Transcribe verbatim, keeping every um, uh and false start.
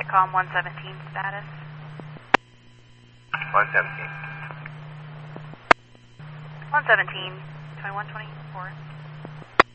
Intercom one seventeen status. one seventeen. one seventeen, twenty-one twenty-four.